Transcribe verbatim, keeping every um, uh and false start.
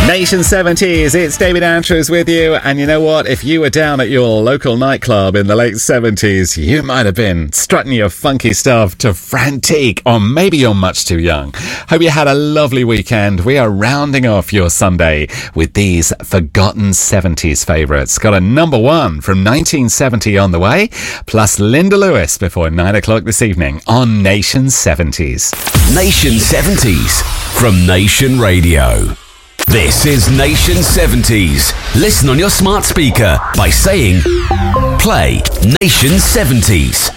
Nation seventies, it's David Andrews with you, and you know what? If you were down at your local nightclub in the late seventies, you might have been strutting your funky stuff to Frantique, or maybe you're much too young. Hope you had a lovely weekend. We are rounding off your Sunday with these forgotten seventies favourites. Got a number one from nineteen seventy on the way, plus Linda Lewis before nine o'clock this evening on Nation seventies. Nation seventies from Nation Radio. This is Nation seventies. Listen on your smart speaker by saying, play Nation seventies.